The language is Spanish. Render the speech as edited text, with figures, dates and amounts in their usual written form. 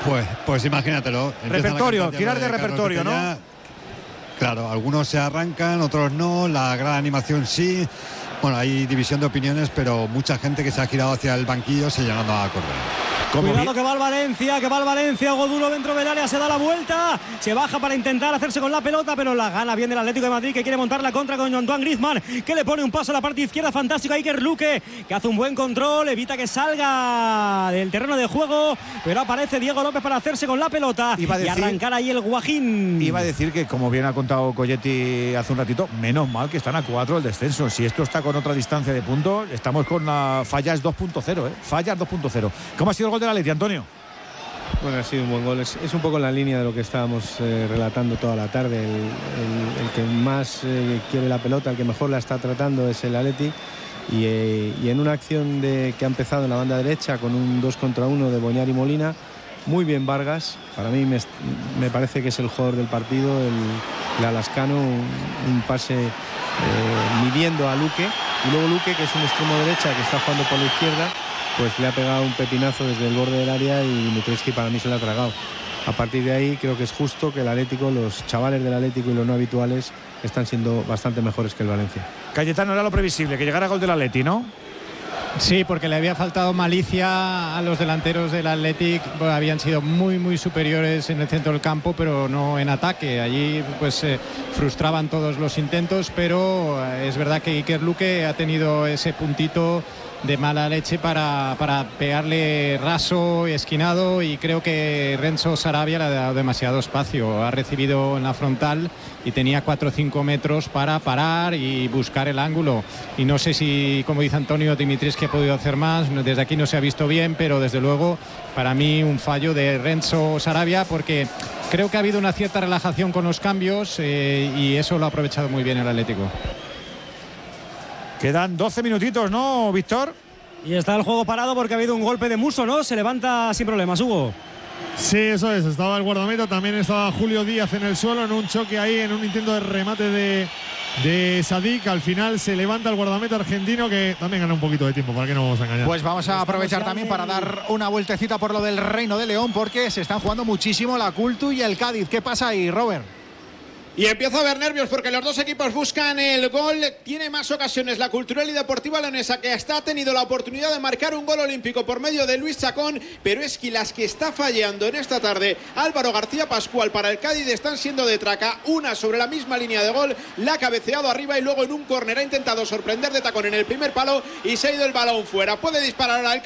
Pues imagínatelo. Repertorio, tirar de repertorio, ¿no? Claro, algunos se arrancan, otros no, la gran animación sí. Bueno, hay división de opiniones, pero mucha gente que se ha girado hacia el banquillo se llegando a correr. Cuidado que va el Valencia, algo duro dentro del área, se da la vuelta, se baja para intentar hacerse con la pelota, pero la gana bien del Atlético de Madrid, que quiere montar la contra con Antoine Griezmann, que le pone un paso a la parte izquierda, fantástico a Iker Luque, que hace un buen control, evita que salga del terreno de juego, pero aparece Diego López para hacerse con la pelota y arrancar ahí el Guajín. Iba a decir que, como bien ha contado Colletti hace un ratito, menos mal que están a 4 del descenso. Si esto está con otra distancia de puntos, estamos con la fallas 2.0, fallas 2.0. ¿Cómo ha sido el gol del Atleti, Antonio? Bueno, ha sido un buen gol. Es un poco en la línea de lo que estábamos relatando toda la tarde. El que más quiere la pelota, el que mejor la está tratando es el Atleti. Y en una acción que ha empezado en la banda derecha con un 2 contra 1 de Boñar y Molina, muy bien Vargas. Para mí me parece que es el jugador del partido, el alascano, un pase midiendo a Luque. Y luego Luque, que es un extremo derecha que está jugando por la izquierda, pues le ha pegado un pepinazo desde el borde del área y Dimitrescu para mí se lo ha tragado. A partir de ahí creo que es justo que el Atlético, los chavales del Atlético y los no habituales están siendo bastante mejores que el Valencia. Cayetano, era lo previsible, que llegara gol del Atleti, ¿no? Sí, porque le había faltado malicia a los delanteros del Athletic. Bueno, habían sido muy superiores en el centro del campo, pero no en ataque. Allí pues frustraban todos los intentos, pero es verdad que Iker Luque ha tenido ese puntito de mala leche para pegarle raso y esquinado, y creo que Renzo Sarabia le ha dado demasiado espacio. Ha recibido en la frontal y tenía 4 o 5 metros para parar y buscar el ángulo, y no sé si, como dice Antonio, Dimitrescu ha podido hacer más. Desde aquí no se ha visto bien, pero desde luego para mí un fallo de Renzo Sarabia, porque creo que ha habido una cierta relajación con los cambios y eso lo ha aprovechado muy bien el Atlético. Quedan 12 minutitos, ¿no, Víctor? Y está el juego parado porque ha habido un golpe de Musso, ¿no? Se levanta sin problemas, Hugo. Sí, eso es. Estaba el guardameta, también estaba Julio Díaz en el suelo en un choque ahí, en un intento de remate de Sadik. Al final se levanta el guardameta argentino, que también gana un poquito de tiempo, para que no vamos a engañar. Pues vamos a aprovechar también para dar una vueltecita por lo del Reino de León, porque se están jugando muchísimo la Cultu y el Cádiz. ¿Qué pasa ahí, Robert? Y empiezo a ver nervios porque los dos equipos buscan el gol. Tiene más ocasiones la Cultural y Deportiva Leonesa, que hasta ha tenido la oportunidad de marcar un gol olímpico por medio de Luis Chacón, pero es que las que está fallando en esta tarde Álvaro García Pascual para el Cádiz están siendo de traca. Una sobre la misma línea de gol, la ha cabeceado arriba, y luego en un córner ha intentado sorprender de tacón en el primer palo y se ha ido el balón fuera. Puede disparar ahora el